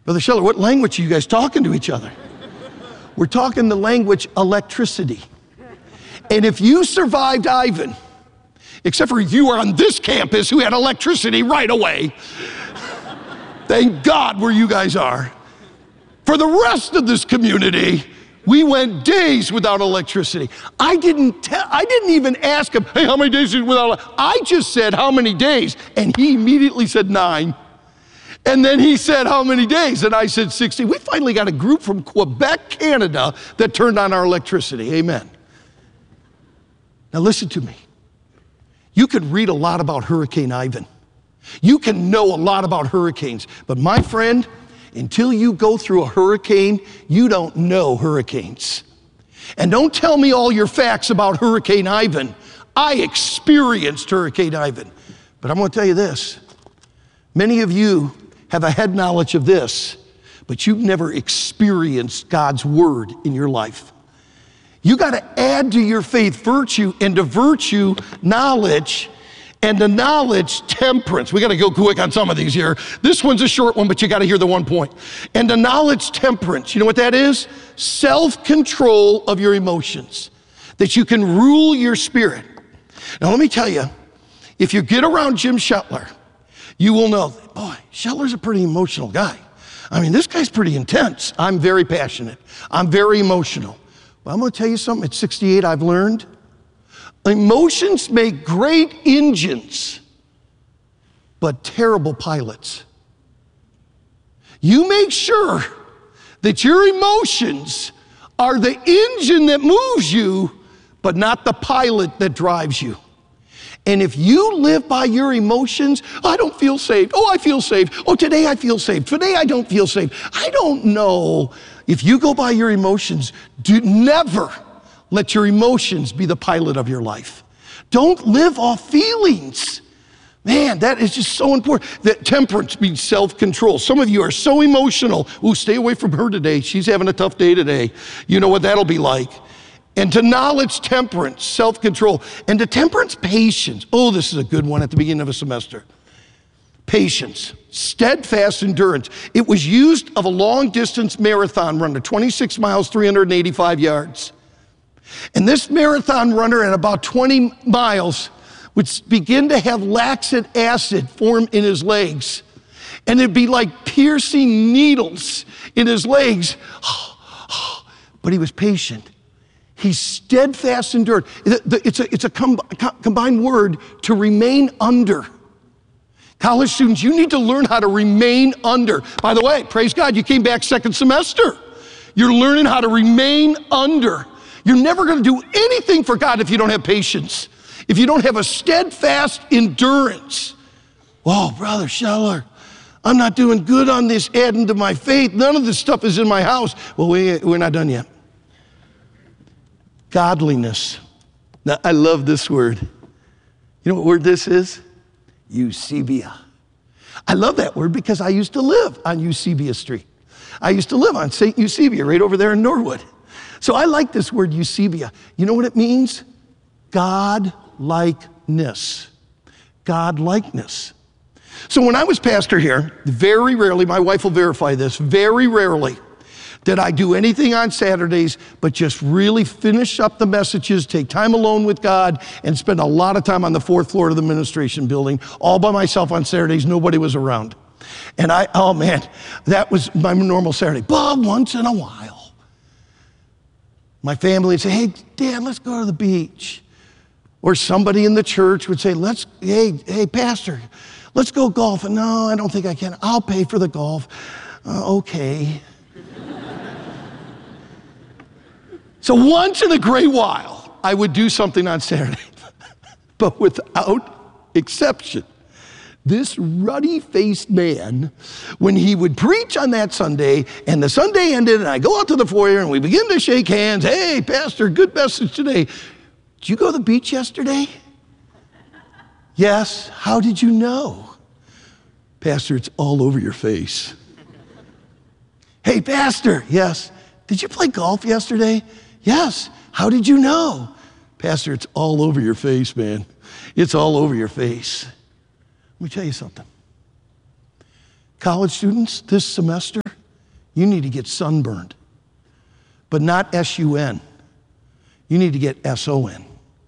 Brother Scheller, what language are you guys talking to each other? We're talking the language electricity. And if you survived Ivan, except for if you were on this campus who had electricity right away, thank God where you guys are. For the rest of this community, we went days without electricity. I didn't even ask him, hey, how many days without? I just said, how many days? And he immediately said 9. And then he said, how many days? And I said 60. We finally got a group from Quebec, Canada that turned on our electricity. Amen. Now listen to me. You could read a lot about Hurricane Ivan. You can know a lot about hurricanes. But my friend, until you go through a hurricane, you don't know hurricanes. And don't tell me all your facts about Hurricane Ivan. I experienced Hurricane Ivan. But I'm going to tell you this. Many of you have a head knowledge of this, but you've never experienced God's word in your life. You got to add to your faith virtue, and to virtue knowledge, and to knowledge temperance. We got to go quick on some of these here. This one's a short one, but you got to hear the one point. And to knowledge temperance. You know what that is? Self-control of your emotions. That you can rule your spirit. Now let me tell you, if you get around Jim Shetler, you will know, boy, Shetler's a pretty emotional guy. I mean, this guy's pretty intense. I'm very passionate. I'm very emotional. Well, I'm going to tell you something. At 68, I've learned emotions make great engines, but terrible pilots. You make sure that your emotions are the engine that moves you, but not the pilot that drives you. And if you live by your emotions, I don't feel saved. Oh, I feel saved. Oh, today I feel saved. Today I don't feel saved. I don't know. If you go by your emotions, never let your emotions be the pilot of your life. Don't live off feelings. Man, that is just so important. That temperance means self-control. Some of you are so emotional. Ooh, stay away from her today. She's having a tough day today. You know what that'll be like. And to knowledge temperance, self-control. And to temperance, patience. Oh, this is a good one at the beginning of a semester. Patience, steadfast endurance. It was used of a long-distance marathon runner, 26 miles, 385 yards. And this marathon runner at about 20 miles would begin to have lactic acid form in his legs. And it'd be like piercing needles in his legs. But he was patient. He's steadfast endured. It's a combined word, to remain under. College students, you need to learn how to remain under. By the way, praise God, you came back second semester. You're learning how to remain under. You're never going to do anything for God if you don't have patience, if you don't have a steadfast endurance. Whoa, Brother Scheller, I'm not doing good on this adding to my faith. None of this stuff is in my house. Well, we're not done yet. Godliness. Now, I love this word. You know what word this is? Eusebia. I love that word because I used to live on Eusebia Street. I used to live on St. Eusebia right over there in Norwood. So I like this word Eusebia. You know what it means? God-likeness. God-likeness. So when I was pastor here, very rarely, my wife will verify this, very rarely did I do anything on Saturdays but just really finish up the messages, take time alone with God, and spend a lot of time on the 4th floor of the administration building, all by myself on Saturdays. Nobody was around. And oh man, that was my normal Saturday. But once in a while, my family would say, hey, Dad, let's go to the beach. Or somebody in the church would say, hey, Pastor, let's go golfing. No, I don't think I can. I'll pay for the golf. Okay. So once in a great while, I would do something on Saturday, but without exception. This ruddy-faced man, when he would preach on that Sunday, and the Sunday ended, and I go out to the foyer, and we begin to shake hands. Hey, Pastor, good message today. Did you go to the beach yesterday? Yes. How did you know? Pastor, it's all over your face. Hey, Pastor. Yes. Did you play golf yesterday? Yes. How did you know? Pastor, it's all over your face, man. It's all over your face. Let me tell you something. College students, this semester, You need to get sunburned, but not S-U-N. You need to get S-O-N.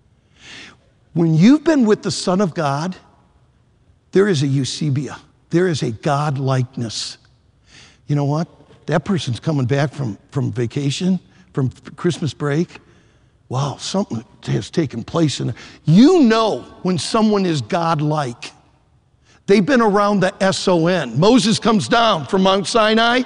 When you've been with the Son of God, there is a Eusebia. There is a God-likeness. You know what? That person's coming back from vacation, from Christmas break. Wow, something has taken place in there. You know when someone is God-like. They've been around the S-O-N. Moses comes down from Mount Sinai.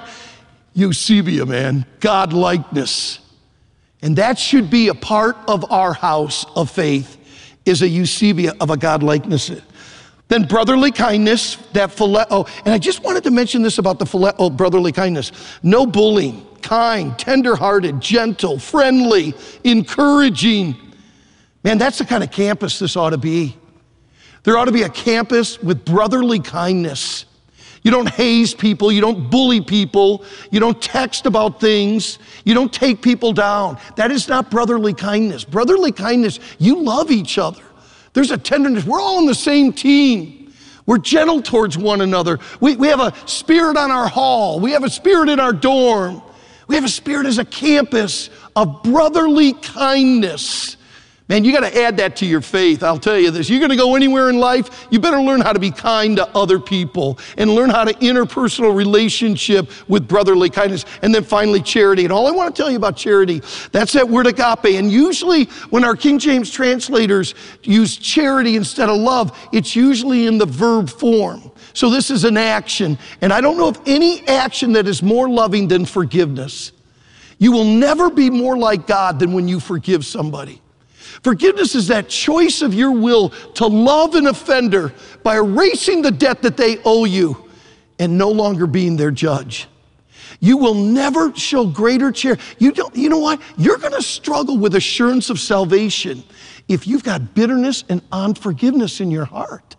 Eusebia, man, God-likeness. And that should be a part of our house of faith, is a Eusebia of a God-likeness. Then brotherly kindness, that phileo. And I just wanted to mention this about the phileo, brotherly kindness. No bullying, kind, tender-hearted, gentle, friendly, encouraging. Man, that's the kind of campus this ought to be. There ought to be a campus with brotherly kindness. You don't haze people, you don't bully people, you don't text about things, you don't take people down. That is not brotherly kindness. Brotherly kindness, you love each other. There's a tenderness. We're all on the same team. We're gentle towards one another. We have a spirit on our hall. We have a spirit in our dorm. We have a spirit as a campus of brotherly kindness. Man, you got to add that to your faith. I'll tell you this. You're going to go anywhere in life, you better learn how to be kind to other people and learn how to interpersonal relationship with brotherly kindness. And then finally, charity. And all I want to tell you about charity, that's that word agape. And usually when our King James translators use charity instead of love, it's usually in the verb form. So this is an action. And I don't know of any action that is more loving than forgiveness. You will never be more like God than when you forgive somebody. Forgiveness is that choice of your will to love an offender by erasing the debt that they owe you and no longer being their judge. You will never show greater charity. You know what? You're going to struggle with assurance of salvation if you've got bitterness and unforgiveness in your heart.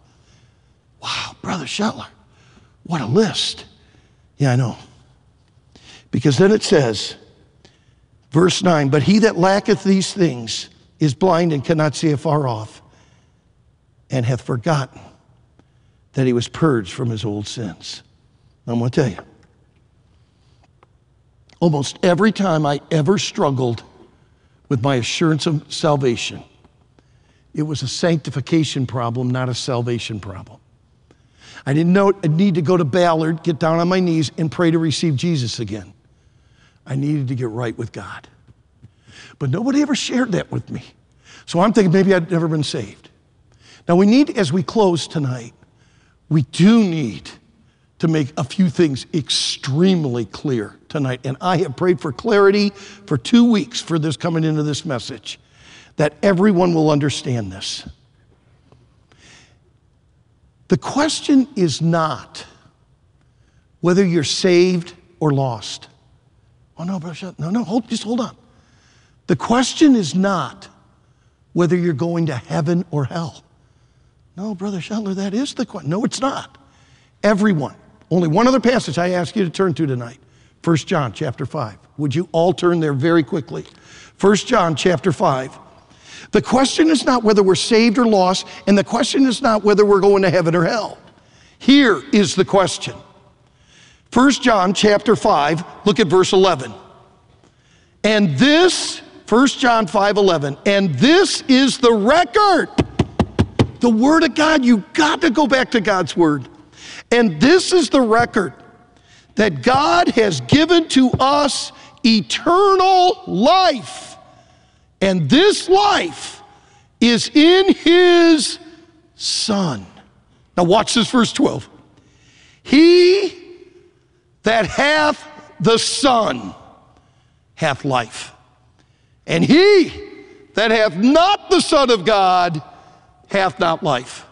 Wow, Brother Shetler, what a list. Yeah, I know. Because then it says, verse 9, but he that lacketh these things is blind and cannot see afar off, and hath forgotten that he was purged from his old sins. I'm going to tell you, almost every time I ever struggled with my assurance of salvation, it was a sanctification problem, not a salvation problem. I didn't know I need to go to Ballard, get down on my knees, and pray to receive Jesus again. I needed to get right with God. But nobody ever shared that with me. So I'm thinking maybe I'd never been saved. Now we need, as we close tonight, we do need to make a few things extremely clear tonight. And I have prayed for clarity for 2 weeks for this coming into this message, that everyone will understand this. The question is not whether you're saved or lost. Oh no, brother, no, just hold on. The question is not whether you're going to heaven or hell. No, Brother Shetler, that is the question. No, it's not. Everyone. Only one other passage I ask you to turn to tonight. 1 John chapter 5. Would you all turn there very quickly? 1 John chapter 5. The question is not whether we're saved or lost, and the question is not whether we're going to heaven or hell. Here is the question. 1 John chapter 5, look at verse 11. And this, 1 John 5:11, and this is the record. The word of God, you've got to go back to God's word. And this is the record, that God has given to us eternal life. And this life is in his Son. Now watch this verse 12. He that hath the Son hath life. And he that hath not the Son of God hath not life.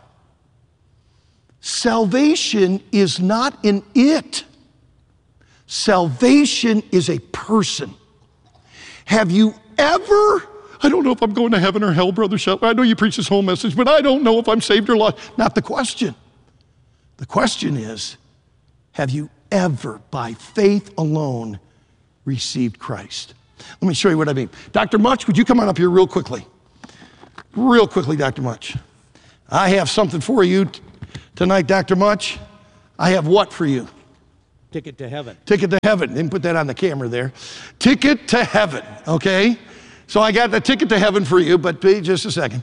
Salvation is not an it. Salvation is a person. Have you ever, I don't know if I'm going to heaven or hell, Brother Shetler. I know you preach this whole message, but I don't know if I'm saved or lost. Not the question. The question is, have you ever, by faith alone, received Christ? Let me show you what I mean. Dr. Much, would you come on up here real quickly? Real quickly, Dr. Much. I have something for you tonight, Dr. Much. I have what for you? Ticket to heaven. Ticket to heaven. Didn't put that on the camera there. Ticket to heaven, okay? So I got the ticket to heaven for you, but just a second.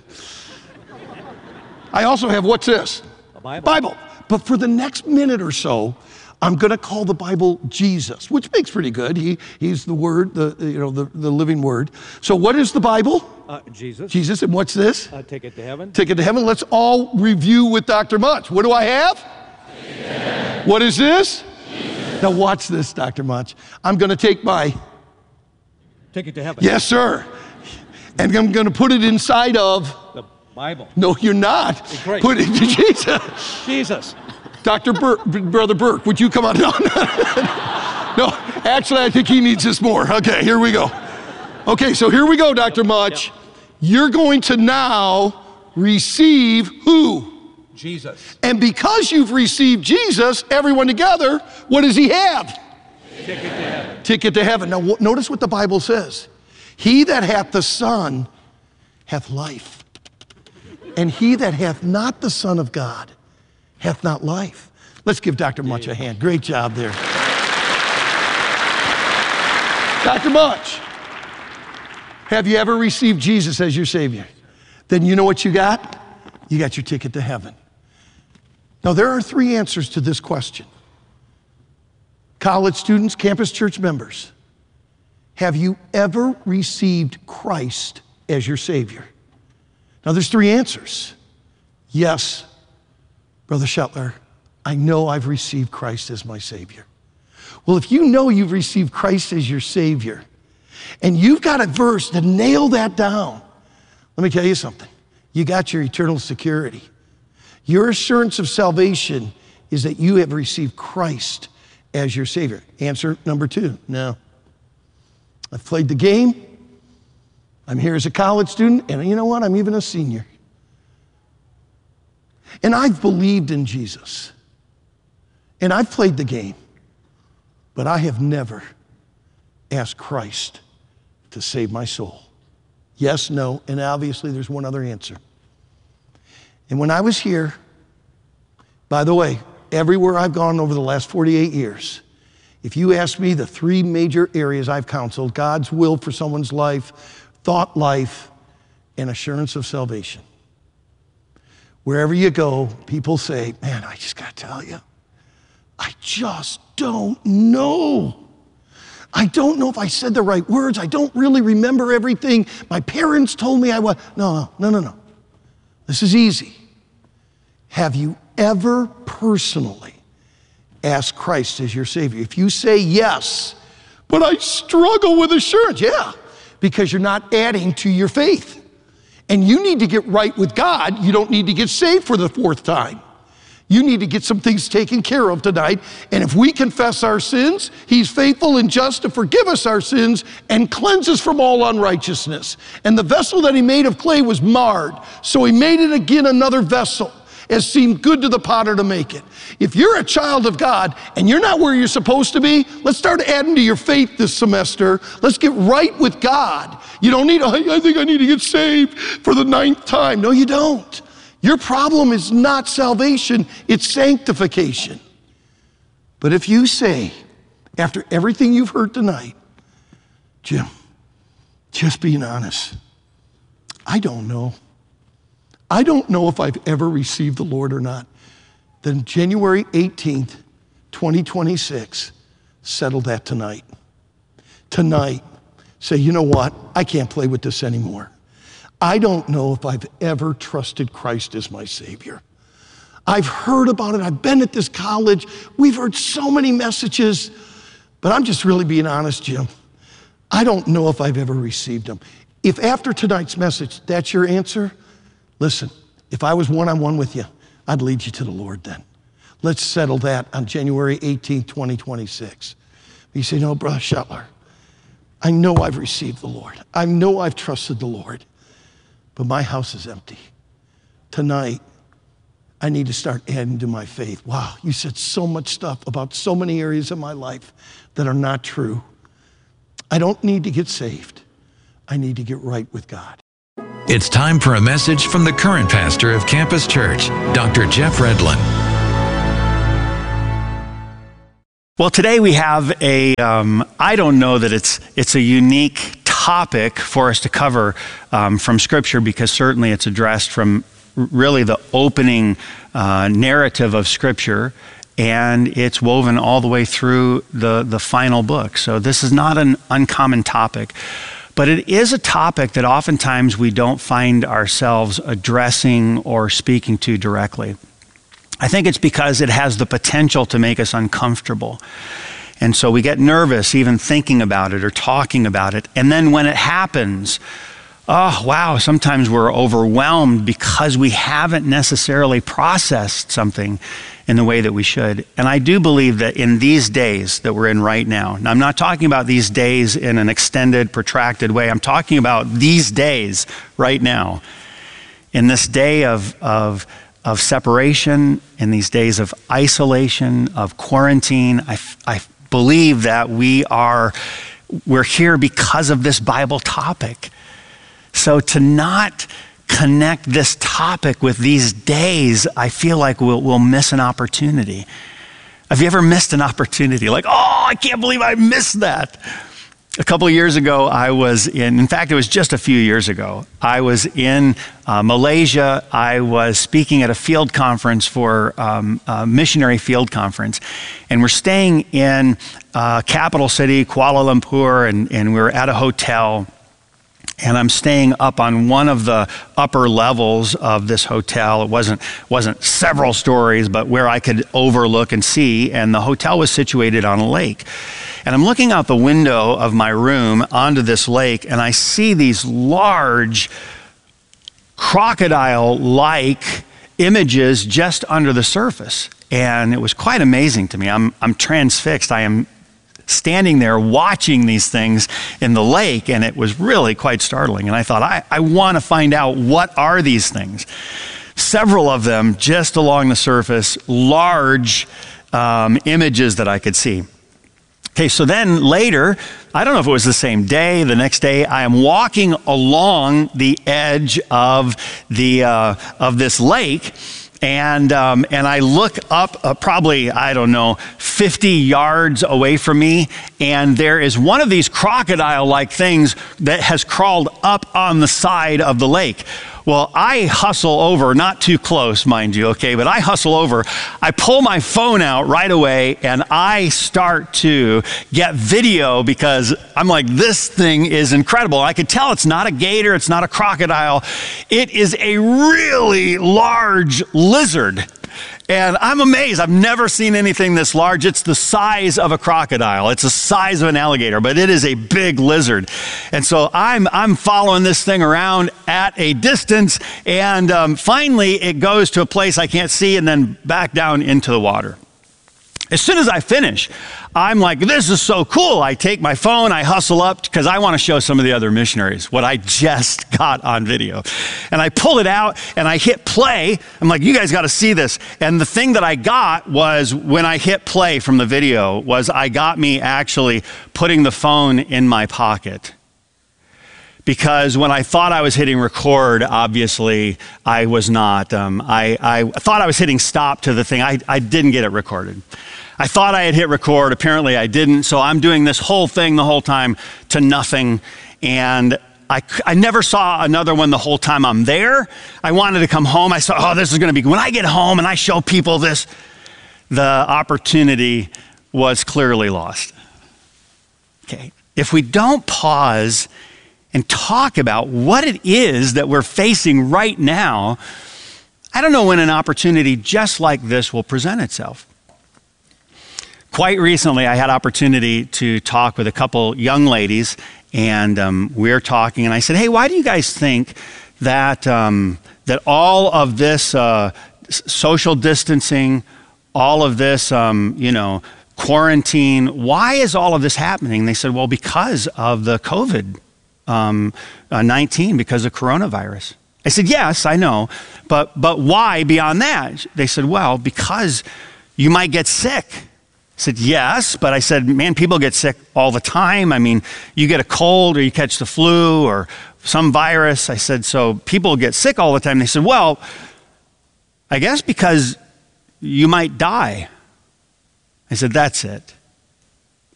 I also have, what's this? A Bible. Bible. But for the next minute or so, I'm going to call the Bible Jesus, which makes pretty good. He's the Word, the living Word. So what is the Bible? Jesus. Jesus, and what's this? Ticket to heaven. Ticket to heaven. Let's all review with Dr. Much. What do I have? Jesus. What is this? Jesus. Now watch this, Dr. Much. I'm going to take my ticket to heaven. Yes, sir. And I'm going to put it inside of the Bible. No, you're not. Put it into Jesus. Jesus. Dr. Brother Burke, would you come on? No, actually, I think he needs this more. Okay, here we go. Okay, so here we go, Dr. Much. Yep. You're going to now receive who? Jesus. And because you've received Jesus, everyone together, what does he have? Ticket to heaven. Ticket to heaven. Now, notice what the Bible says. He that hath the Son hath life. And he that hath not the Son of God hath not life. Let's give Dr. Much a hand. Great job there. Dr. Much, have you ever received Jesus as your Savior? Then you know what you got? You got your ticket to heaven. Now, there are 3 answers to this question. College students, campus church members, have you ever received Christ as your Savior? Now, there's 3 answers. Yes, Brother Shetler, I know I've received Christ as my Savior. Well, if you know you've received Christ as your Savior, and you've got a verse to nail that down, let me tell you something. You got your eternal security. Your assurance of salvation is that you have received Christ as your Savior. Answer number 2, no. I've played the game. I'm here as a college student, and you know what? I'm even a senior. And I've believed in Jesus. And I've played the game. But I have never asked Christ to save my soul. Yes, no, and obviously there's one other answer. And when I was here, by the way, everywhere I've gone over the last 48 years, if you ask me the 3 major areas I've counseled, God's will for someone's life, thought life, and assurance of salvation. Wherever you go, people say, man, I just got to tell you, I just don't know. I don't know if I said the right words. I don't really remember everything. My parents told me I was. No. This is easy. Have you ever personally asked Christ as your Savior? If you say yes, but I struggle with assurance, yeah, because you're not adding to your faith. And you need to get right with God. You don't need to get saved for the 4th time. You need to get some things taken care of tonight. And if we confess our sins, he's faithful and just to forgive us our sins and cleanse us from all unrighteousness. And the vessel that he made of clay was marred. So he made it again another vessel, as seemed good to the potter to make it. If you're a child of God and you're not where you're supposed to be, let's start adding to your faith this semester. Let's get right with God. You don't need, I think I need to get saved for the 9th time. No, you don't. Your problem is not salvation, it's sanctification. But if you say, after everything you've heard tonight, Jim, just being honest, I don't know. I don't know if I've ever received the Lord or not. Then January 18th, 2026, settle that tonight. Tonight, say, you know what? I can't play with this anymore. I don't know if I've ever trusted Christ as my Savior. I've heard about it. I've been at this college. We've heard so many messages, but I'm just really being honest, Jim. I don't know if I've ever received them. If after tonight's message, that's your answer, listen, if I was one-on-one with you, I'd lead you to the Lord then. Let's settle that on January 18th, 2026. You say, no, Brother Shetler, I know I've received the Lord. I know I've trusted the Lord, but my house is empty. Tonight, I need to start adding to my faith. Wow, you said so much stuff about so many areas of my life that are not true. I don't need to get saved. I need to get right with God. It's time for a message from the current pastor of Campus Church, Dr. Jeff Redlin. Well, today we have I don't know that it's a unique topic for us to cover from Scripture, because certainly it's addressed from really the opening narrative of Scripture, and it's woven all the way through the final book. So this is not an uncommon topic, but it is a topic that oftentimes we don't find ourselves addressing or speaking to directly. I think it's because it has the potential to make us uncomfortable. And so we get nervous even thinking about it or talking about it. And then when it happens, oh, wow, sometimes we're overwhelmed because we haven't necessarily processed something in the way that we should. And I do believe that in these days that we're in right now, and I'm not talking about these days in an extended, protracted way. I'm talking about these days right now. In this day of separation, in these days of isolation, of quarantine, I believe that we're here because of this Bible topic. So to not connect this topic with these days, I feel like we'll miss an opportunity. Have you ever missed an opportunity? Like, oh, I can't believe I missed that. A couple of years ago, in fact, it was just a few years ago, I was in Malaysia. I was speaking at a field conference for a missionary field conference. And we're staying in capital city, Kuala Lumpur, and we're at a hotel. And I'm staying up on one of the upper levels of this hotel. It wasn't several stories, but where I could overlook and see. And the hotel was situated on a lake. And I'm looking out the window of my room onto this lake, and I see these large crocodile-like images just under the surface. And it was quite amazing to me. I'm transfixed. I am standing there watching these things in the lake, and it was really quite startling. And I thought, I want to find out, what are these things? Several of them just along the surface, large images that I could see. Okay, so then later, I don't know if it was the same day, the next day, I am walking along the edge of this lake, and I look up probably, 50 yards away from me, and there is one of these crocodile-like things that has crawled up on the side of the lake. Well, I hustle over, not too close, mind you, okay, but I hustle over. I pull my phone out right away, and I start to get video, because I'm like, this thing is incredible. I could tell it's not a gator, it's not a crocodile. It is a really large lizard. And I'm amazed. I've never seen anything this large. It's the size of a crocodile. It's the size of an alligator, but it is a big lizard. And so I'm following this thing around at a distance, and finally it goes to a place I can't see and then back down into the water. As soon as I finish, I'm like, this is so cool. I take my phone, I hustle up, because I want to show some of the other missionaries what I just got on video. And I pull it out and I hit play. I'm like, you guys got to see this. And the thing that I got was, when I hit play from the video, I got me actually putting the phone in my pocket. Because when I thought I was hitting record, obviously I was not. I thought I was hitting stop to the thing. I didn't get it recorded. I thought I had hit record. Apparently I didn't. So I'm doing this whole thing the whole time to nothing. And I never saw another one the whole time I'm there. I wanted to come home. I thought, oh, this is going to be, when I get home and I show people this, the opportunity was clearly lost. Okay. If we don't pause and talk about what it is that we're facing right now, I don't know when an opportunity just like this will present itself. Quite recently, I had opportunity to talk with a couple young ladies, and we're talking, and I said, hey, why do you guys think that that all of this social distancing, all of this, quarantine, why is all of this happening? They said, well, because of the COVID-19, because of coronavirus. I said, yes, I know, but why beyond that? They said, well, because you might get sick. I said, yes, but I said, man, people get sick all the time. I mean, you get a cold or you catch the flu or some virus. I said, so people get sick all the time. They said, well, I guess because you might die. I said, that's it.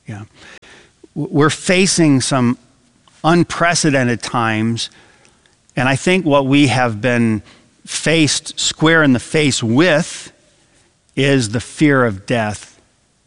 Yeah. We're facing some unprecedented times, and I think what we have been faced square in the face with is the fear of death.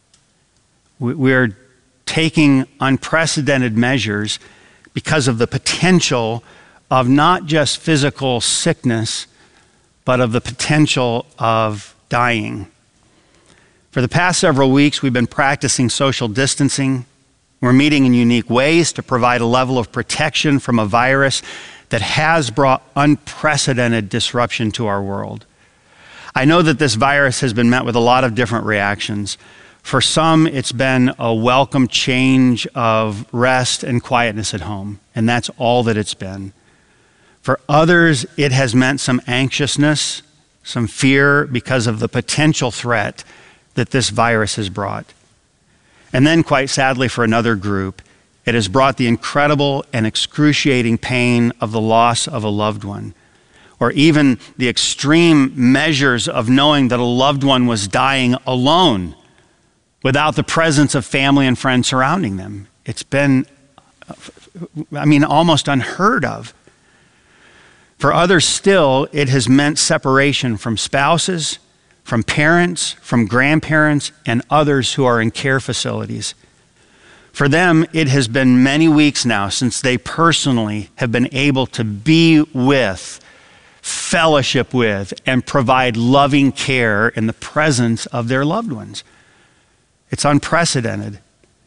We're taking unprecedented measures because of the potential of not just physical sickness, but of the potential of dying. For the past several weeks, we've been practicing social distancing. We're meeting in unique ways to provide a level of protection from a virus that has brought unprecedented disruption to our world. I know that this virus has been met with a lot of different reactions. For some, it's been a welcome change of rest and quietness at home, and that's all that it's been. For others, it has meant some anxiousness, some fear because of the potential threat that this virus has brought. And then, quite sadly, for another group, it has brought the incredible and excruciating pain of the loss of a loved one, or even the extreme measures of knowing that a loved one was dying alone without the presence of family and friends surrounding them. It's been, almost unheard of. For others still, it has meant separation from spouses, from parents, from grandparents, and others who are in care facilities. For them, it has been many weeks now since they personally have been able to be with, fellowship with, and provide loving care in the presence of their loved ones. It's unprecedented.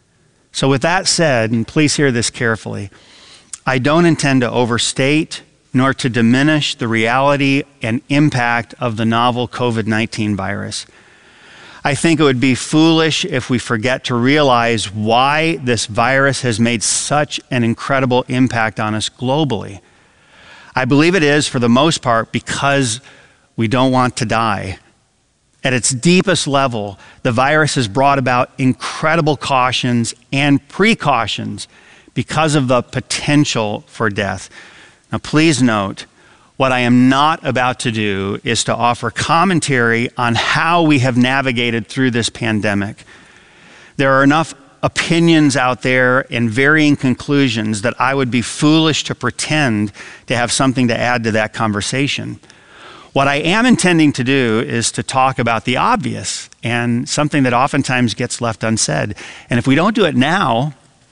So with that said, and please hear this carefully, I don't intend to overstate nor to diminish the reality and impact of the novel COVID-19 virus. I think it would be foolish if we forget to realize why this virus has made such an incredible impact on us globally. I believe it is, for the most part, because we don't want to die. At its deepest level, the virus has brought about incredible cautions and precautions because of the potential for death. Now, please note, what I am not about to do is to offer commentary on how we have navigated through this pandemic. There are enough opinions out there and varying conclusions that I would be foolish to pretend to have something to add to that conversation. What I am intending to do is to talk about the obvious and something that oftentimes gets left unsaid. And if we don't do it now,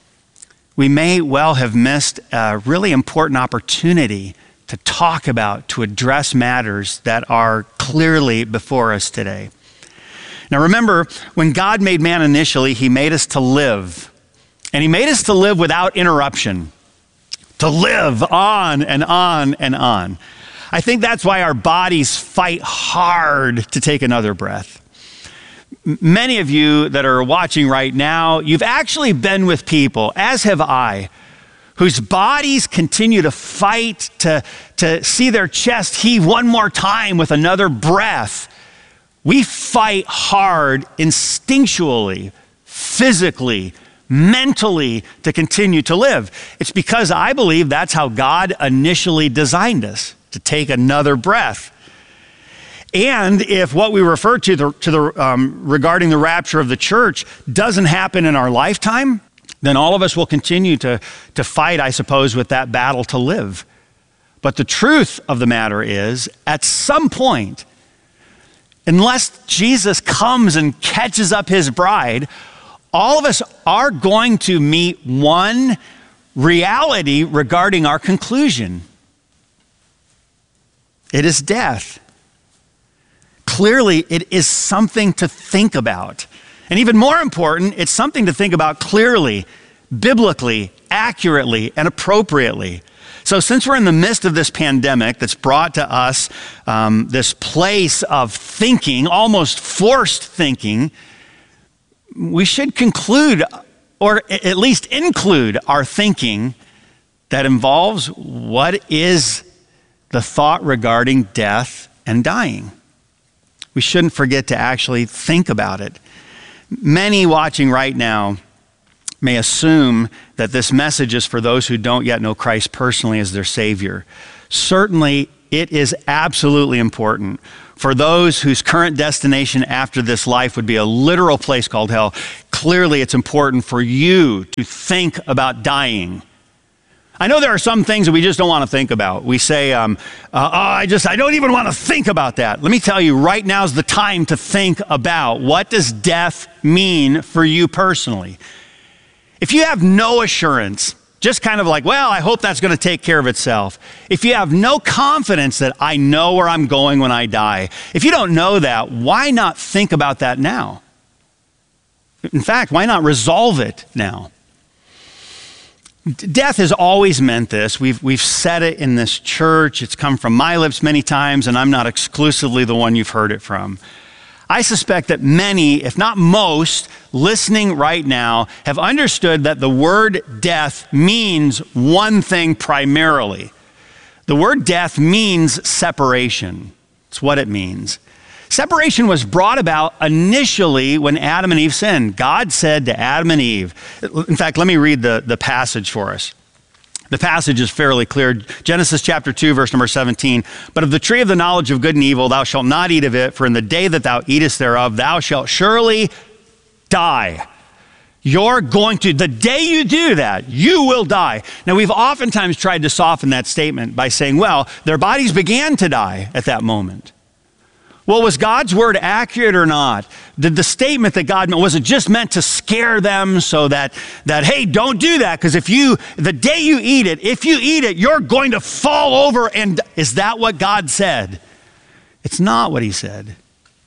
we may well have missed a really important opportunity to talk about, to address matters that are clearly before us today. Now remember, when God made man initially, he made us to live. And he made us to live without interruption, to live on and on and on. I think that's why our bodies fight hard to take another breath. Many of you that are watching right now, you've actually been with people, as have I, whose bodies continue to fight to see their chest heave one more time with another breath. We fight hard instinctually, physically, mentally to continue to live. It's because I believe that's how God initially designed us, to take another breath. And if what we refer to regarding the rapture of the church doesn't happen in our lifetime, then all of us will continue to fight, I suppose, with that battle to live. But the truth of the matter is, at some point, unless Jesus comes and catches up his bride, all of us are going to meet one reality regarding our conclusion. It is death. Clearly, it is something to think about. And even more important, it's something to think about clearly, biblically, accurately, and appropriately. So since we're in the midst of this pandemic that's brought to us this place of thinking, almost forced thinking, we should conclude, or at least include, our thinking that involves what is the thought regarding death and dying. We shouldn't forget to actually think about it. Many watching right now may assume that this message is for those who don't yet know Christ personally as their Savior. Certainly, it is absolutely important for those whose current destination after this life would be a literal place called hell. clearly it's important for you to think about dying. I know there are some things that we just don't want to think about. We say, I don't even want to think about that. Let me tell you, right now is the time to think about what does death mean for you personally. If you have no assurance, just kind of like, well, I hope that's going to take care of itself. If you have no confidence that I know where I'm going when I die, if you don't know that, why not think about that now? In fact, why not resolve it now? Death has always meant this. We've said it in this church. It's come from my lips many times, and I'm not exclusively the one you've heard it from. I suspect that many, if not most, listening right now have understood that the word death means one thing primarily. The word death means separation. It's what it means. Separation was brought about initially when Adam and Eve sinned. God said to Adam and Eve, in fact, let me read the passage for us. The passage is fairly clear. Genesis chapter 2, verse number 17. But of the tree of the knowledge of good and evil, thou shalt not eat of it, for in the day that thou eatest thereof, thou shalt surely die. The day you do that, you will die. Now, we've oftentimes tried to soften that statement by saying, well, their bodies began to die at that moment. Well, was God's word accurate or not? Did the statement that God meant, was it just meant to scare them so that hey, don't do that, because the day you eat it, if you eat it, you're going to fall over, and is that what God said? It's not what he said.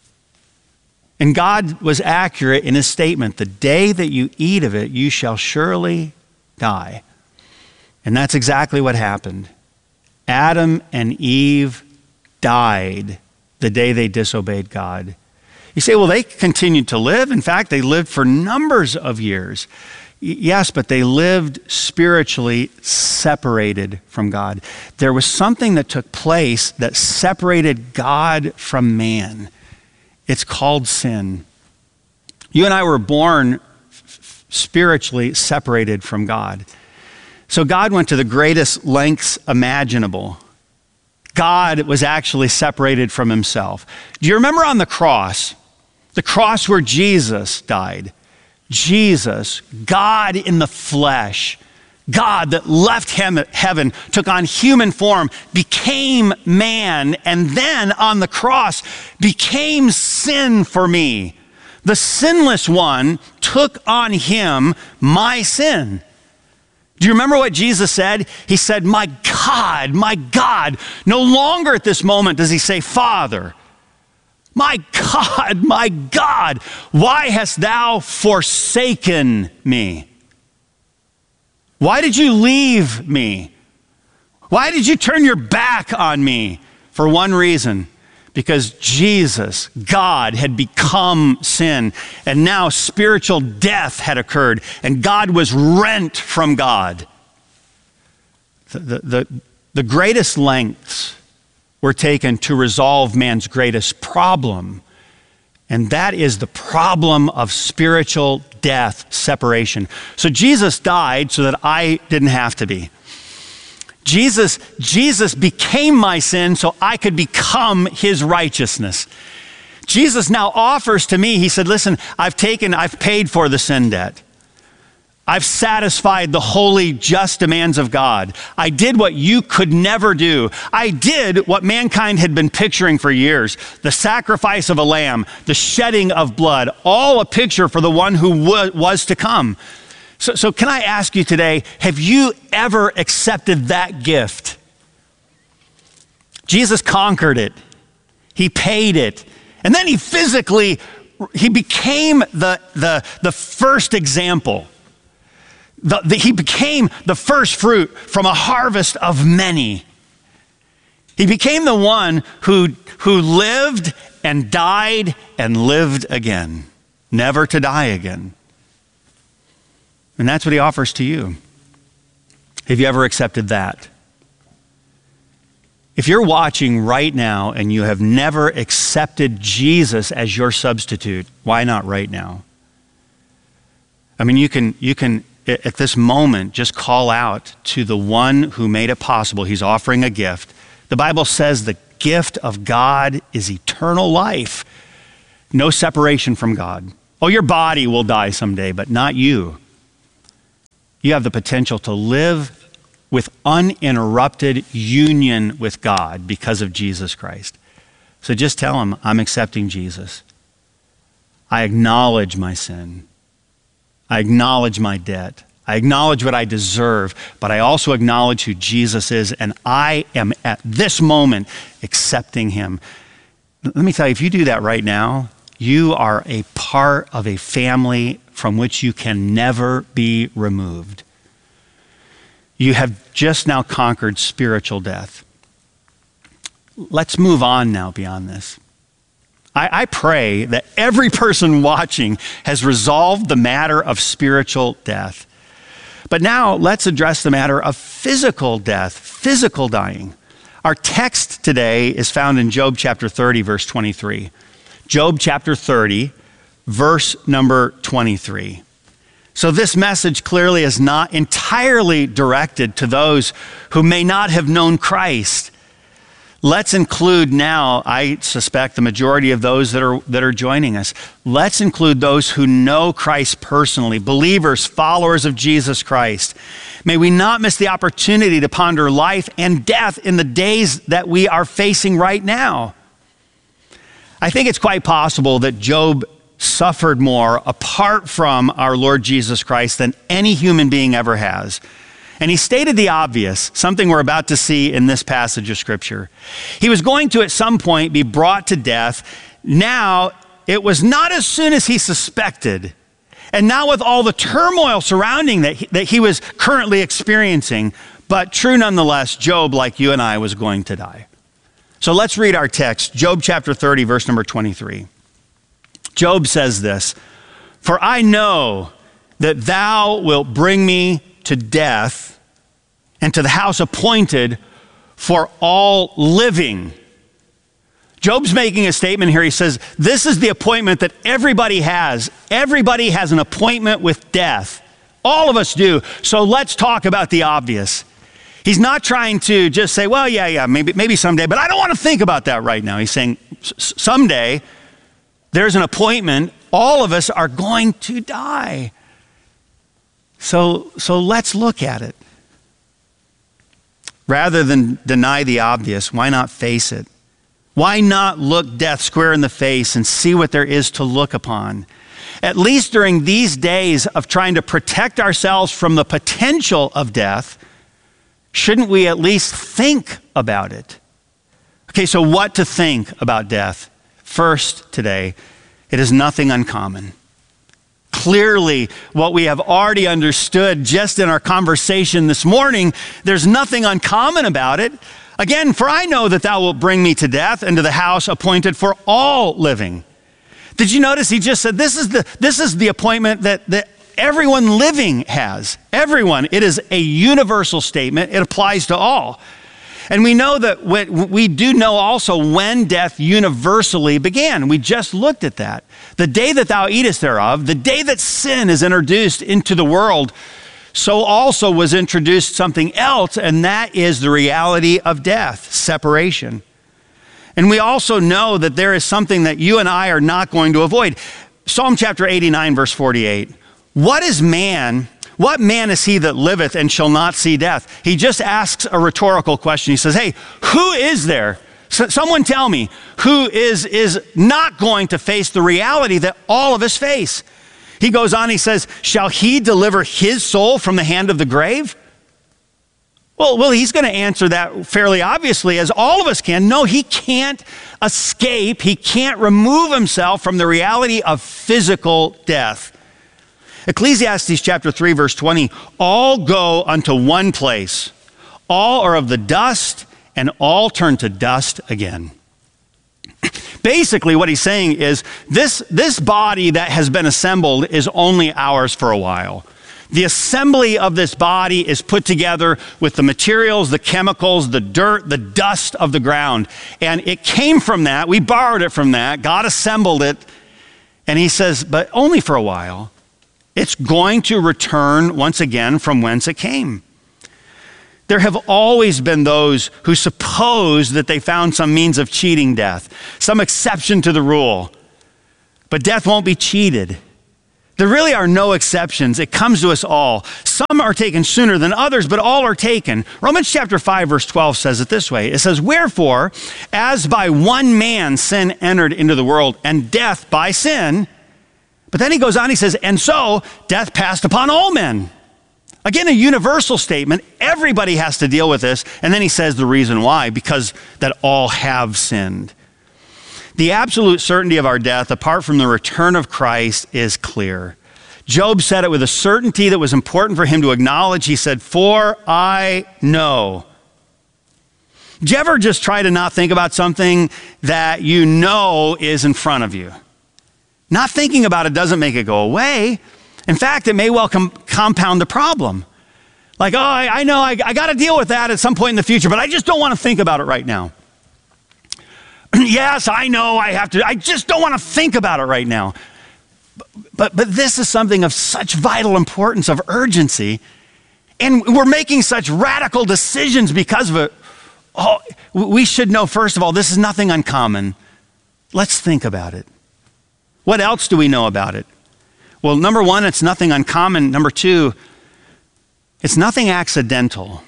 And God was accurate in his statement, the day that you eat of it, you shall surely die. And that's exactly what happened. Adam and Eve died the day they disobeyed God. You say, well, they continued to live. In fact, they lived for numbers of years. Yes, but they lived spiritually separated from God. There was something that took place that separated God from man. It's called sin. You and I were born spiritually separated from God. So God went to the greatest lengths imaginable. God was actually separated from himself. Do you remember on the cross where Jesus died? Jesus, God in the flesh, God that left heaven, took on human form, became man, and then on the cross became sin for me. The sinless one took on him my sin. Do you remember what Jesus said? He said, my God. No longer at this moment does he say, Father. My God, why hast thou forsaken me? Why did you leave me? Why did you turn your back on me? For one reason, because Jesus, God, had become sin, and now spiritual death had occurred, and God was rent from God. The greatest lengths were taken to resolve man's greatest problem, and that is the problem of spiritual death, separation. So Jesus died so that I didn't have to be. Jesus became my sin so I could become his righteousness. Jesus now offers to me, he said, listen, I've paid for the sin debt. I've satisfied the holy, just demands of God. I did what you could never do. I did what mankind had been picturing for years. The sacrifice of a lamb, the shedding of blood, all a picture for the one who was to come. So can I ask you today, have you ever accepted that gift? Jesus conquered it. He paid it. And then he became the first example. He became the first fruit from a harvest of many. He became the one who lived and died and lived again, never to die again. And that's what he offers to you. Have you ever accepted that? If you're watching right now and you have never accepted Jesus as your substitute, why not right now? I mean, you can at this moment just call out to the one who made it possible. He's offering a gift. The Bible says the gift of God is eternal life. No separation from God. Oh, your body will die someday, but not you. You have the potential to live with uninterrupted union with God because of Jesus Christ. So just tell him, I'm accepting Jesus. I acknowledge my sin. I acknowledge my debt. I acknowledge what I deserve, but I also acknowledge who Jesus is, and I am at this moment accepting him. Let me tell you, if you do that right now, you are a part of a family from which you can never be removed. You have just now conquered spiritual death. Let's move on now beyond this. I pray that every person watching has resolved the matter of spiritual death. But now let's address the matter of physical death, physical dying. Our text today is found in Job chapter 30, verse 23. Job chapter 30, verse number 23. So this message clearly is not entirely directed to those who may not have known Christ. Let's include now, I suspect, the majority of those that are joining us. Let's include those who know Christ personally, believers, followers of Jesus Christ. May we not miss the opportunity to ponder life and death in the days that we are facing right now. I think it's quite possible that Job suffered more apart from our Lord Jesus Christ than any human being ever has. And he stated the obvious, something we're about to see in this passage of Scripture. He was going to at some point be brought to death. Now, it was not as soon as he suspected. And now with all the turmoil surrounding that he was currently experiencing, but true nonetheless, Job, like you and I, was going to die. So let's read our text, Job chapter 30, verse number 23. Job says this, "For I know that thou wilt bring me to death and to the house appointed for all living." Job's making a statement here. He says, this is the appointment that everybody has. Everybody has an appointment with death. All of us do. So let's talk about the obvious. He's not trying to just say, well, yeah, maybe someday, but I don't want to think about that right now. He's saying someday there's an appointment. All of us are going to die. So let's look at it. Rather than deny the obvious, why not face it? Why not look death square in the face and see what there is to look upon? At least during these days of trying to protect ourselves from the potential of death, shouldn't we at least think about it? Okay, so what to think about death? First, today, it is nothing uncommon. Clearly, what we have already understood just in our conversation this morning, there's nothing uncommon about it. Again, for I know that thou wilt bring me to death and to the house appointed for all living. Did you notice he just said this is the appointment that everyone living has. Everyone. It is a universal statement. It applies to all. And we know that we do know also when death universally began. We just looked at that. The day that thou eatest thereof, the day that sin is introduced into the world, so also was introduced something else, and that is the reality of death, separation. And we also know that there is something that you and I are not going to avoid. Psalm chapter 89, verse 48. What is man? What man is he that liveth and shall not see death? He just asks a rhetorical question. He says, hey, who is there? Someone tell me, who is not going to face the reality that all of us face? He goes on, he says, shall he deliver his soul from the hand of the grave? Well, he's going to answer that fairly obviously, as all of us can. No, he can't escape. He can't remove himself from the reality of physical death. Ecclesiastes chapter 3, verse 20, all go unto one place. All are of the dust, and all turn to dust again. Basically, what he's saying is this body that has been assembled is only ours for a while. The assembly of this body is put together with the materials, the chemicals, the dirt, the dust of the ground. And it came from that. We borrowed it from that. God assembled it. And he says, but only for a while. It's going to return once again from whence it came. There have always been those who suppose that they found some means of cheating death, some exception to the rule. But death won't be cheated. There really are no exceptions. It comes to us all. Some are taken sooner than others, but all are taken. Romans chapter 5, verse 12 says it this way. It says, wherefore, as by one man sin entered into the world, and death by sin. But then he goes on, he says, and so death passed upon all men. Again, a universal statement. Everybody has to deal with this. And then he says the reason why, because that all have sinned. The absolute certainty of our death, apart from the return of Christ, is clear. Job said it with a certainty that was important for him to acknowledge. He said, for I know. Did you ever just try to not think about something that you know is in front of you? Not thinking about it doesn't make it go away. In fact, it may well compound the problem. Like, oh, I know I got to deal with that at some point in the future, but I just don't want to think about it right now. Yes, I know I have to. I just don't want to think about it right now. But this is something of such vital importance, of urgency, and we're making such radical decisions because of it. Oh, we should know, first of all, this is nothing uncommon. Let's think about it. What else do we know about it? Well, number one, it's nothing uncommon. Number two, it's nothing accidental.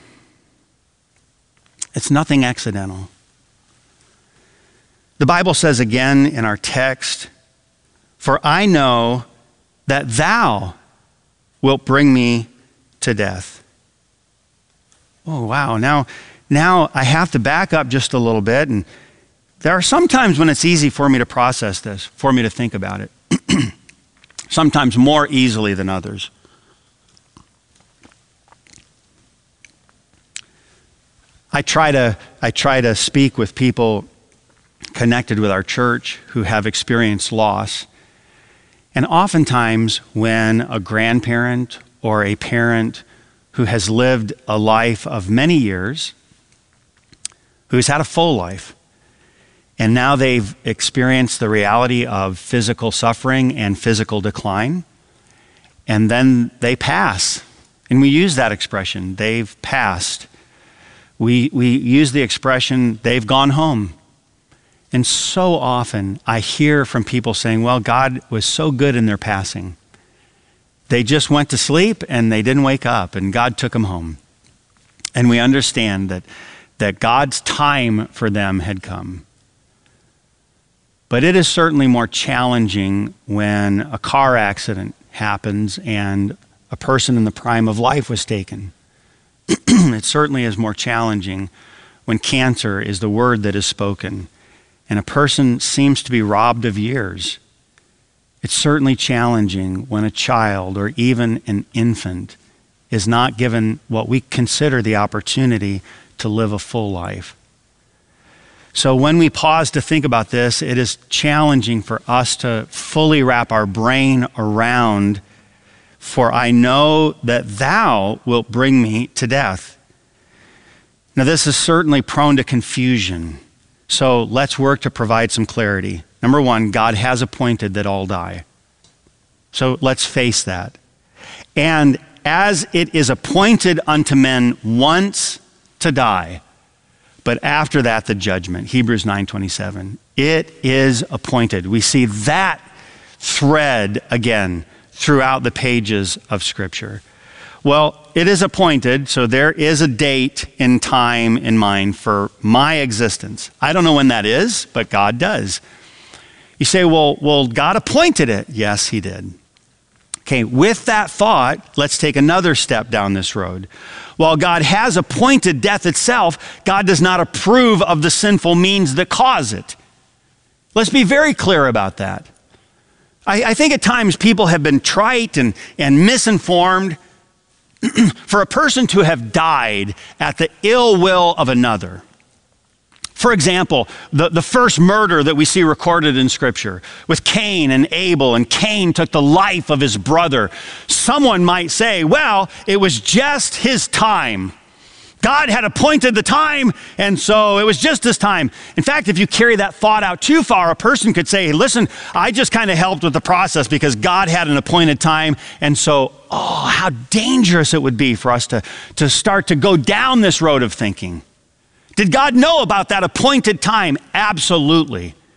It's nothing accidental. The Bible says again in our text, for I know that thou wilt bring me to death. Oh, wow. Now I have to back up just a little bit. And there are some times when it's easy for me to process this, for me to think about it. Sometimes more easily than others. I try to speak with people connected with our church who have experienced loss. And oftentimes when a grandparent or a parent who has lived a life of many years, who's had a full life, and now they've experienced the reality of physical suffering and physical decline, and then they pass. And we use that expression, they've passed. We use the expression, they've gone home. And so often I hear from people saying, well, God was so good in their passing. They just went to sleep and they didn't wake up and God took them home. And we understand that God's time for them had come. But it is certainly more challenging when a car accident happens and a person in the prime of life was taken. It certainly is more challenging when cancer is the word that is spoken and a person seems to be robbed of years. It's certainly challenging when a child or even an infant is not given what we consider the opportunity to live a full life. So when we pause to think about this, it is challenging for us to fully wrap our brain around, for I know that thou wilt bring me to death. Now this is certainly prone to confusion. So let's work to provide some clarity. Number one, God has appointed that all die. So let's face that. And as it is appointed unto men once to die, but after that the judgment, Hebrews 9:27. It is appointed. We see that thread again throughout the pages of Scripture. Well, it is appointed, so there is a date in time in mind for my existence. I don't know when that is, but God does. You say, well, God appointed it. Yes, he did. Okay, with that thought, let's take another step down this road. While God has appointed death itself, God does not approve of the sinful means that cause it. Let's be very clear about that. I think at times people have been trite and misinformed. For a person to have died at the ill will of another. For example, the first murder that we see recorded in Scripture with Cain and Abel, and Cain took the life of his brother. Someone might say, well, it was just his time. God had appointed the time, and so it was just his time. In fact, if you carry that thought out too far, a person could say, hey, listen, I just kind of helped with the process because God had an appointed time, and so, oh, how dangerous it would be for us to start to go down this road of thinking. Did God know about that appointed time? Absolutely.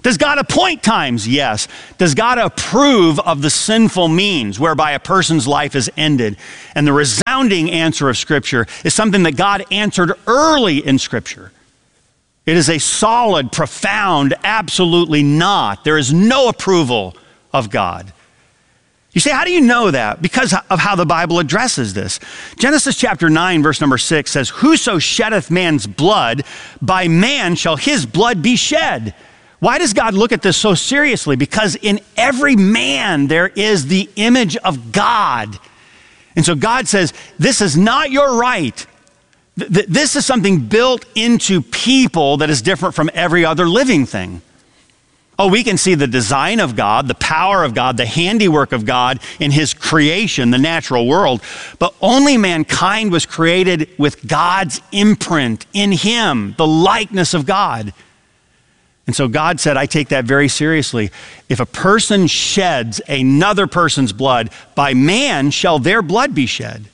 Does God appoint times? Yes. Does God approve of the sinful means whereby a person's life is ended? And the resounding answer of Scripture is something that God answered early in Scripture. It is a solid, profound, absolutely not. There is no approval of God. You say, how do you know that? Because of how the Bible addresses this. Genesis chapter 9, verse number 6 says, "Whoso sheddeth man's blood, by man shall his blood be shed." Why does God look at this so seriously? Because in every man there is the image of God. And so God says, this is not your right. This is something built into people that is different from every other living thing. Oh, we can see the design of God, the power of God, the handiwork of God in his creation, the natural world. But only mankind was created with God's imprint in him, the likeness of God. And so God said, I take that very seriously. If a person sheds another person's blood, by man shall their blood be shed.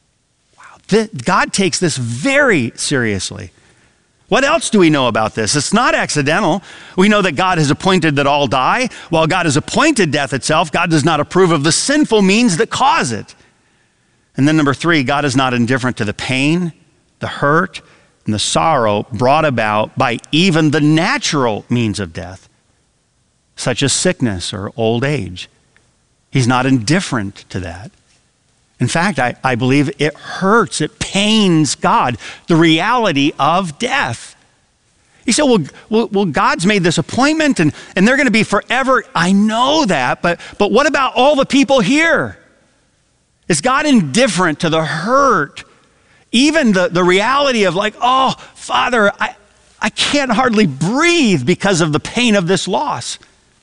Wow. God takes this very seriously. What else do we know about this? It's not accidental. We know that God has appointed that all die. While God has appointed death itself, God does not approve of the sinful means that cause it. And then number 3, God is not indifferent to the pain, the hurt, and the sorrow brought about by even the natural means of death, such as sickness or old age. He's not indifferent to that. In fact, I believe it hurts, it pains God, the reality of death. You say, well, God's made this appointment and they're going to be forever. I know that, but what about all the people here? Is God indifferent to the hurt? Even the reality of like, oh, Father, I can't hardly breathe because of the pain of this loss.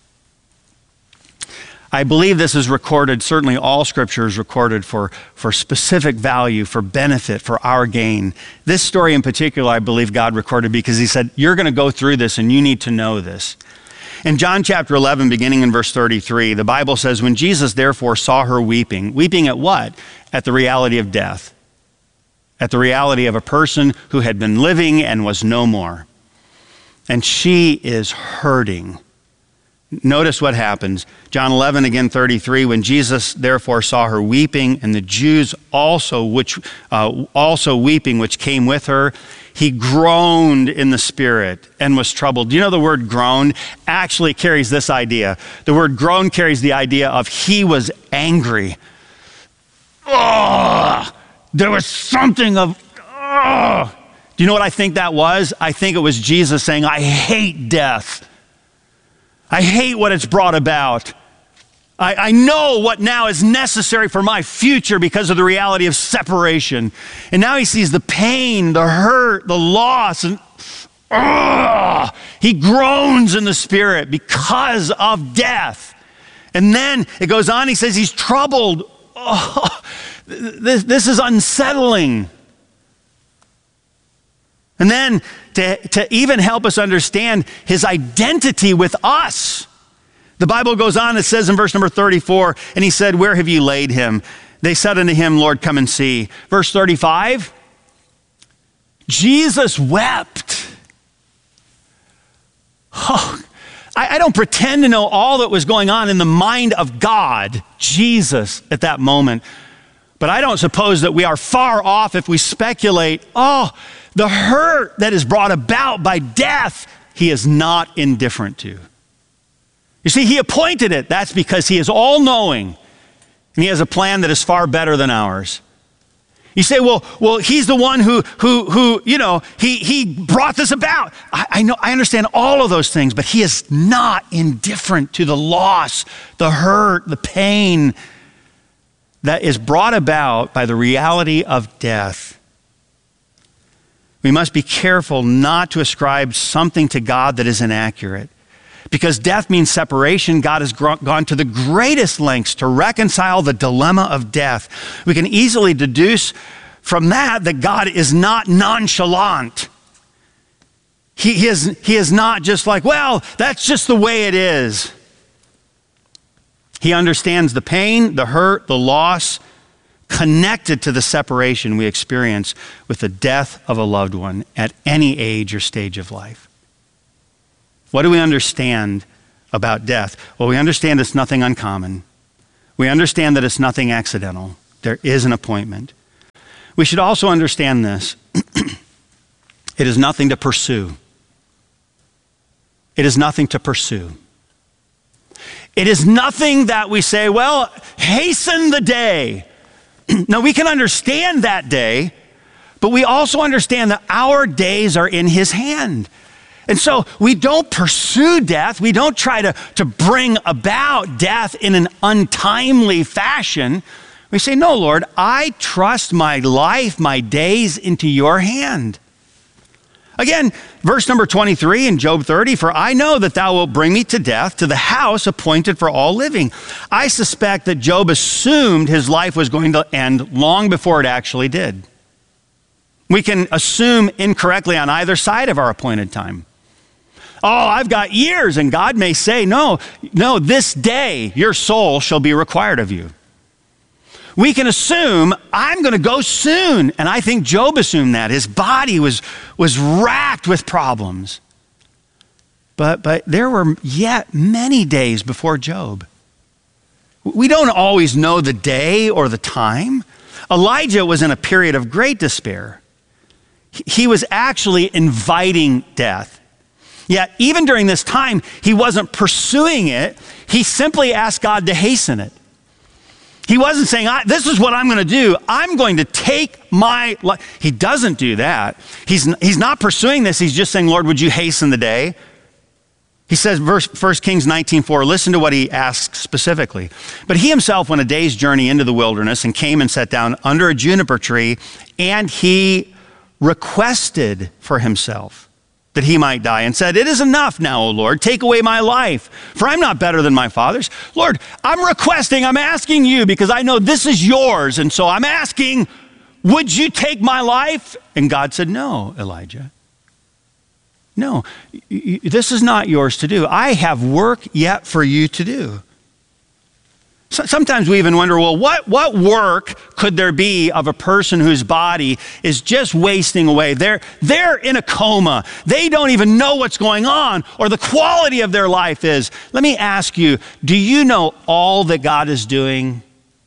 I believe this is recorded, certainly all Scripture is recorded for specific value, for benefit, for our gain. This story in particular, I believe God recorded because he said, you're going to go through this and you need to know this. In John chapter 11, beginning in verse 33, the Bible says, when Jesus therefore saw her weeping, weeping at what? At the reality of death. At the reality of a person who had been living and was no more. And she is hurting. Notice what happens. John 11, again, 33, when Jesus therefore saw her weeping, and the Jews also weeping, which came with her, he groaned in the spirit and was troubled. Do you know the word groan actually carries this idea? The word groan carries the idea of he was angry. Oh, there was something of, oh. Do you know what I think that was? I think it was Jesus saying, I hate death. I hate what it's brought about. I know what now is necessary for my future because of the reality of separation. And now he sees the pain, the hurt, the loss, and he groans in the spirit because of death. And then it goes on, he says he's troubled. Oh, this is unsettling. And then to even help us understand his identity with us. The Bible goes on, it says in verse number 34, and he said, where have you laid him? They said unto him, Lord, come and see. Verse 35, Jesus wept. Oh, I don't pretend to know all that was going on in the mind of God, Jesus, at that moment. But I don't suppose that we are far off if we speculate, the hurt that is brought about by death, he is not indifferent to. You see, he appointed it. That's because he is all-knowing, and he has a plan that is far better than ours. You say, well, he's the one who he brought this about. I know, I understand all of those things, but he is not indifferent to the loss, the hurt, the pain that is brought about by the reality of death. We must be careful not to ascribe something to God that is inaccurate. Because death means separation, God has gone to the greatest lengths to reconcile the dilemma of death. We can easily deduce from that God is not nonchalant. He is not just like, well, that's just the way it is. He understands the pain, the hurt, the loss connected to the separation we experience with the death of a loved one at any age or stage of life. What do we understand about death? Well, we understand it's nothing uncommon. We understand that it's nothing accidental. There is an appointment. We should also understand this. It is nothing to pursue. It is nothing to pursue. It is nothing that we say, well, hasten the day. Now, we can understand that day, but we also understand that our days are in his hand. And so we don't pursue death. We don't try to bring about death in an untimely fashion. We say, no, Lord, I trust my life, my days into your hand. Again, verse number 23 in Job 30, for I know that thou wilt bring me to death, to the house appointed for all living. I suspect that Job assumed his life was going to end long before it actually did. We can assume incorrectly on either side of our appointed time. Oh, I've got years, and God may say, no, this day your soul shall be required of you. We can assume I'm going to go soon. And I think Job assumed that. His body was racked with problems. But there were yet many days before Job. We don't always know the day or the time. Elijah was in a period of great despair. He was actually inviting death. Yet even during this time, he wasn't pursuing it. He simply asked God to hasten it. He wasn't saying, this is what I'm going to do. I'm going to take my life. He doesn't do that. He's not pursuing this. He's just saying, Lord, would you hasten the day? He says, 1 Kings 19:4, listen to what he asks specifically. But he himself went a day's journey into the wilderness and came and sat down under a juniper tree, and he requested for himself that he might die, and said, it is enough now, O Lord, take away my life, for I'm not better than my fathers. Lord, I'm asking you, because I know this is yours, and so I'm asking, would you take my life? And God said, no, Elijah. No, this is not yours to do. I have work yet for you to do. Sometimes we even wonder, well, what work could there be of a person whose body is just wasting away? They're in a coma. They don't even know what's going on or the quality of their life is. Let me ask you, do you know all that God is doing?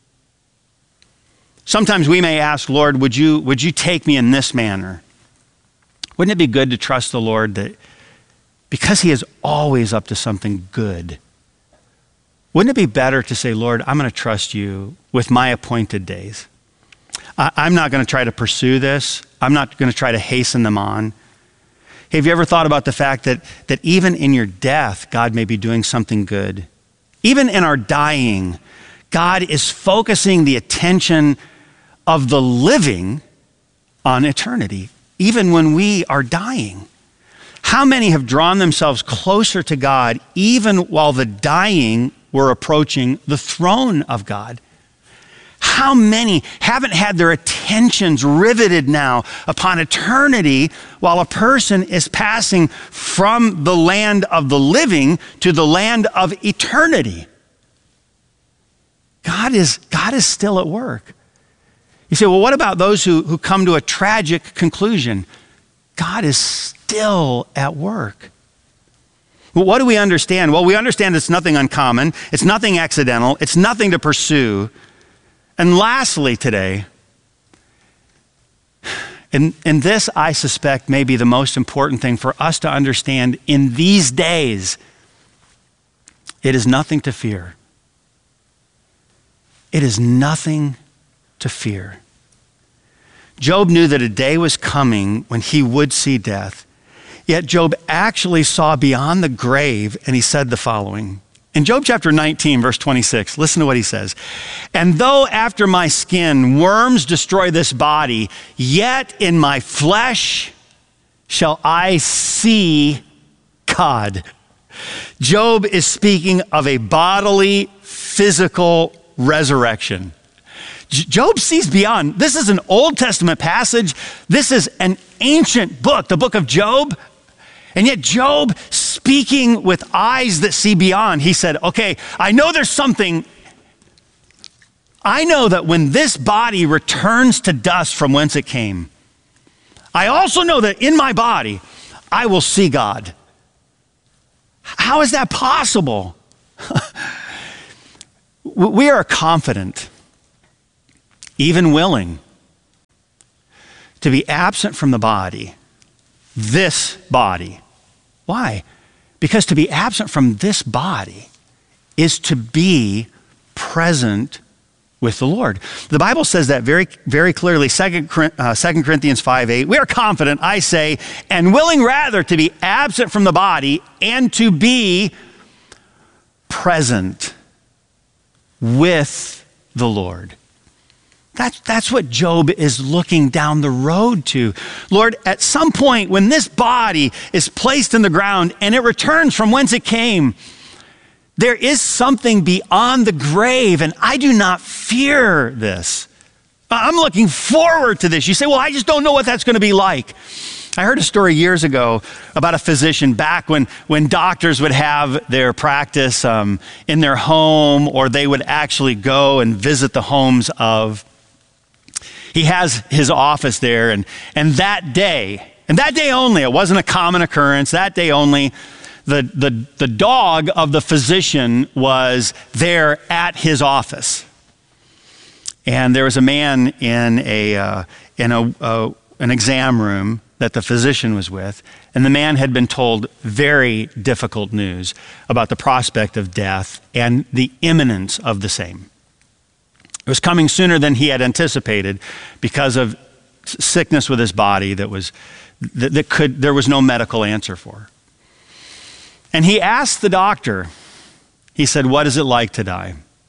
Sometimes we may ask, Lord, would you take me in this manner? Wouldn't it be good to trust the Lord that because he is always up to something good, wouldn't it be better to say, Lord, I'm going to trust you with my appointed days. I'm not going to try to pursue this. I'm not going to try to hasten them on. Hey, have you ever thought about the fact that even in your death, God may be doing something good? Even in our dying, God is focusing the attention of the living on eternity, even when we are dying. How many have drawn themselves closer to God even while the dying were approaching the throne of God? How many haven't had their attentions riveted now upon eternity while a person is passing from the land of the living to the land of eternity? God is still at work. You say, well, what about those who come to a tragic conclusion? God is still at work. Well, what do we understand? Well, we understand it's nothing uncommon. It's nothing accidental. It's nothing to pursue. And lastly today, and this I suspect may be the most important thing for us to understand in these days, it is nothing to fear. It is nothing to fear. Job knew that a day was coming when he would see death. Yet Job actually saw beyond the grave, and he said the following. In Job chapter 19, verse 26, listen to what he says. And though after my skin worms destroy this body, yet in my flesh shall I see God. Job is speaking of a bodily, physical resurrection. Job sees beyond. This is an Old Testament passage. This is an ancient book, the book of Job. And yet Job, speaking with eyes that see beyond, he said, okay, I know there's something. I know that when this body returns to dust from whence it came, I also know that in my body, I will see God. How is that possible? We are confident, even willing, to be absent from the body, this body. Why? Because to be absent from this body is to be present with the Lord. The Bible says that very, very clearly, 2 Corinthians 5:8. We are confident, I say, and willing rather to be absent from the body and to be present with the Lord. That's what Job is looking down the road to. Lord, at some point when this body is placed in the ground and it returns from whence it came, there is something beyond the grave, and I do not fear this. I'm looking forward to this. You say, well, I just don't know what that's going to be like. I heard a story years ago about a physician back when doctors would have their practice in their home, or they would actually go and visit the homes of. He has his office there, and that day, and that day only, it wasn't a common occurrence, that day only, the dog of the physician was there at his office. And there was a man in an exam room that the physician was with, and the man had been told very difficult news about the prospect of death and the imminence of the same. It was coming sooner than he had anticipated because of sickness with his body there was no medical answer for. And he asked the doctor, he said, what is it like to die?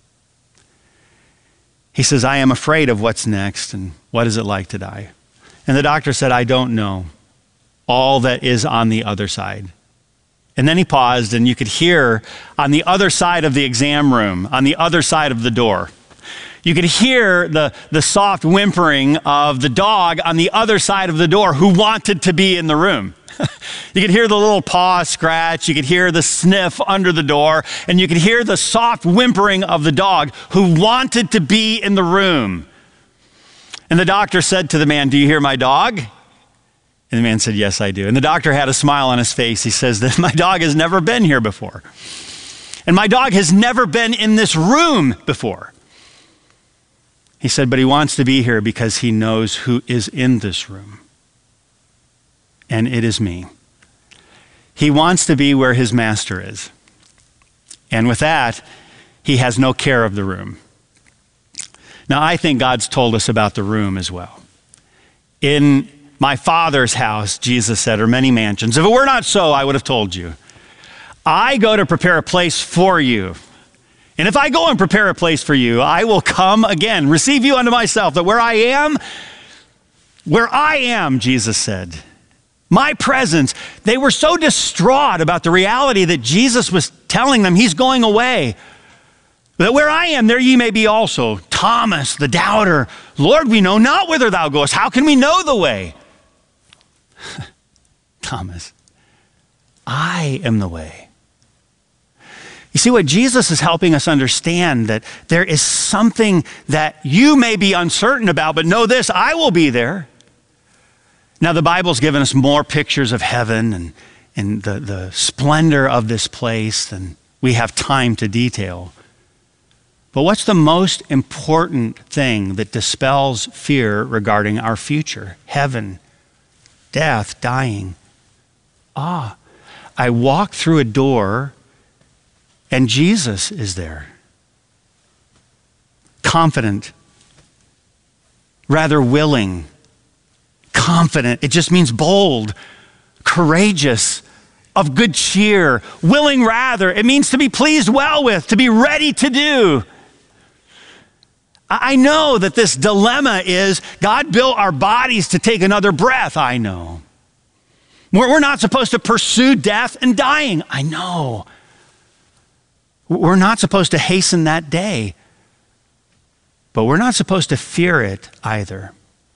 He says, I am afraid of what's next, and what is it like to die? And the doctor said, I don't know all that is on the other side. And then he paused, and you could hear on the other side of the exam room, on the other side of the door, you could hear the soft whimpering of the dog on the other side of the door who wanted to be in the room. You could hear the little paw scratch, you could hear the sniff under the door, and you could hear the soft whimpering of the dog who wanted to be in the room. And the doctor said to the man, do you hear my dog? And the man said, yes, I do. And the doctor had a smile on his face. He says that my dog has never been here before. And my dog has never been in this room before. He said, but he wants to be here because he knows who is in this room. And it is me. He wants to be where his master is. And with that, he has no care of the room. Now, I think God's told us about the room as well. In my Father's house, Jesus said, are many mansions. If it were not so, I would have told you. I go to prepare a place for you. And if I go and prepare a place for you, I will come again, receive you unto myself, that where I am, Jesus said, my presence, they were so distraught about the reality that Jesus was telling them he's going away, that where I am, there ye may be also. Thomas, the doubter, Lord, we know not whither thou goest. How can we know the way? Thomas, I am the way. You see, what Jesus is helping us understand, that there is something that you may be uncertain about, but know this, I will be there. Now, the Bible's given us more pictures of heaven and the splendor of this place than we have time to detail. But what's the most important thing that dispels fear regarding our future? Heaven, death, dying. I walk through a door and Jesus is there. Confident, rather willing. Confident, it just means bold, courageous, of good cheer. Willing rather, it means to be pleased well with, to be ready to do. I know that this dilemma is God built our bodies to take another breath. I know. We're not supposed to pursue death and dying. I know. We're not supposed to hasten that day, but we're not supposed to fear it either.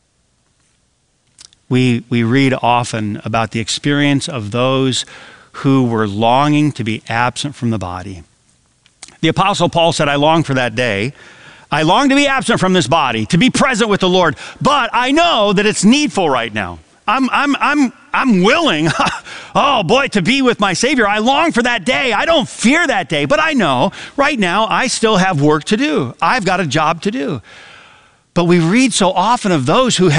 We read often about the experience of those who were longing to be absent from the body. The Apostle Paul said, I long for that day. I long to be absent from this body, to be present with the Lord, but I know that it's needful right now. I'm willing. oh boy, to be with my Savior. I long for that day. I don't fear that day. But I know right now I still have work to do. I've got a job to do. But we read so often of those who